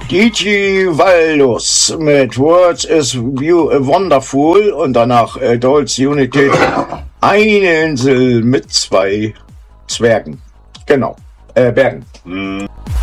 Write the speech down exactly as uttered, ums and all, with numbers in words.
Digi Valdus mit Words is Wonderful und danach äh, Dolls Unity. Eine Insel mit zwei Zwergen. Genau. Äh, Bergen. Mm.